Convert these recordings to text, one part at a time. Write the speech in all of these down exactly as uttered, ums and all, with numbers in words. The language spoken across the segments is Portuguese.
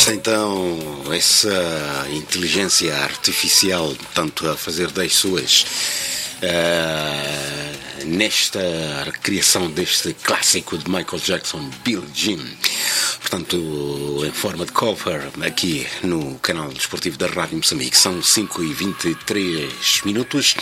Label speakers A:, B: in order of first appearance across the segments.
A: Começa então essa inteligência artificial, tanto a fazer das suas uh, nesta criação deste clássico de Michael Jackson, Billie Jean. Portanto, em forma de cover, aqui no canal desportivo da Rádio Moçambique. São cinco e vinte e três minutos.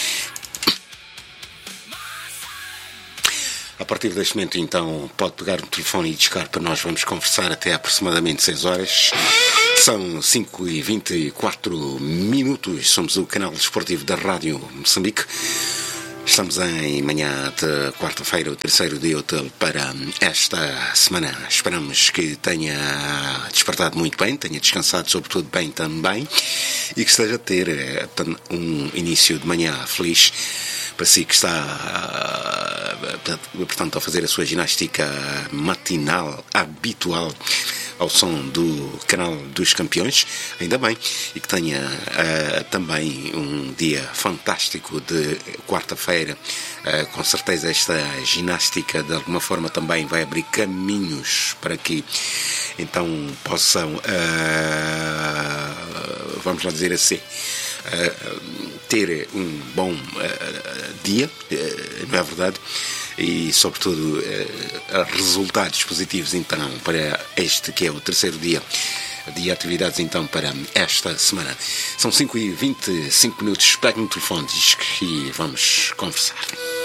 A: A partir deste momento, então, pode pegar no telefone e discar para nós. Vamos conversar até aproximadamente seis horas. São cinco e vinte e quatro minutos. Somos o canal desportivo da Rádio Moçambique. Estamos em manhã de quarta-feira, o terceiro dia útil para esta semana. Esperamos que tenha despertado muito bem, tenha descansado sobretudo bem também e que esteja a ter um início de manhã feliz para si que está, portanto, a fazer a sua ginástica matinal habitual ao som do canal dos campeões, ainda bem, e que tenha uh, também um dia fantástico de quarta-feira. Uh, com certeza esta ginástica de alguma forma também vai abrir caminhos para que então possam, uh, vamos lá dizer assim, uh, ter um bom uh, dia, uh, não é verdade? E, sobretudo, eh, resultados positivos, então, para este que é o terceiro dia de atividades, então, para esta semana. São cinco e vinte e cinco minutos, pegue no telefone, diz que vamos conversar.